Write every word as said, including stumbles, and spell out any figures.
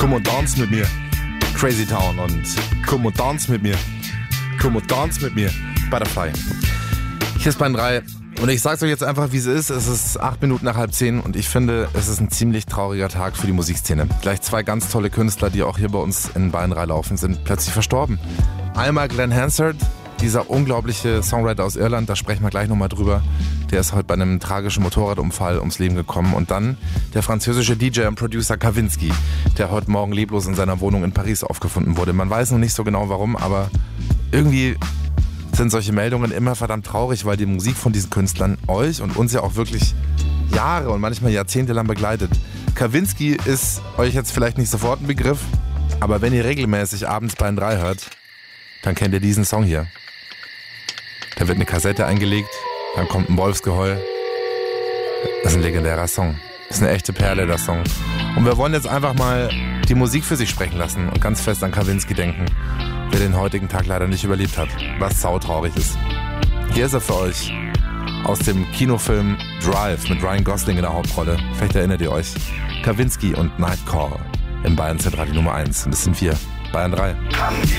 Komm und dance mit mir. Crazy Town und komm und dance mit mir. Komm und dance mit mir. Butterfly. Hier ist Bayern drei und ich sag's euch jetzt einfach, wie es ist. Es ist acht Minuten nach halb zehn und ich finde, es ist ein ziemlich trauriger Tag für die Musikszene. Gleich zwei ganz tolle Künstler, die auch hier bei uns in Bayern drei laufen, sind plötzlich verstorben. Einmal Glenn Hansard, dieser unglaubliche Songwriter aus Irland, da sprechen wir gleich nochmal drüber. Der ist heute bei einem tragischen Motorradunfall ums Leben gekommen. Und dann der französische D J und Producer Kavinsky, der heute Morgen leblos in seiner Wohnung in Paris aufgefunden wurde. Man weiß noch nicht so genau warum, aber irgendwie sind solche Meldungen immer verdammt traurig, weil die Musik von diesen Künstlern euch und uns ja auch wirklich Jahre und manchmal Jahrzehnte lang begleitet. Kavinsky ist euch jetzt vielleicht nicht sofort ein Begriff, aber wenn ihr regelmäßig abends Bayern drei hört, dann kennt ihr diesen Song hier. Da wird eine Kassette eingelegt, dann kommt ein Wolfsgeheul. Das ist ein legendärer Song. Das ist eine echte Perle, der Song. Und wir wollen jetzt einfach mal die Musik für sich sprechen lassen und ganz fest an Kavinsky denken, der den heutigen Tag leider nicht überlebt hat, was sautraurig ist. Hier ist er für euch aus dem Kinofilm Drive mit Ryan Gosling in der Hauptrolle. Vielleicht erinnert ihr euch. Kavinsky und Night Call im Bayern Zentrale Nummer eins. Und das sind wir, Bayern drei.